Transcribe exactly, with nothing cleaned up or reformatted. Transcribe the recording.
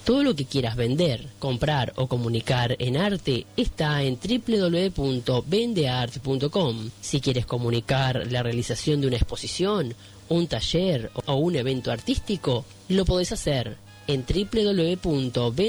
Todo lo que quieras vender, comprar o comunicar en arte está en doble u doble u doble u punto vendeart punto com. Si quieres comunicar la realización de una exposición, un taller o un evento artístico, lo podés hacer en doble u doble u doble u punto vendeart punto com.